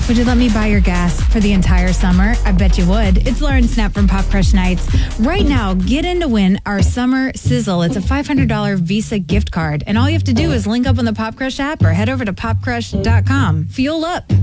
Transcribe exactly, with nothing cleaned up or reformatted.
Would you let me buy your gas for the entire summer? I bet you would. It's Lauren Snap from Pop Crush Nights. Right now, get in to win our summer sizzle. It's a five hundred dollars Visa gift card. And all you have to do is link up on the Pop Crush app or head over to pop crush dot com. Fuel up.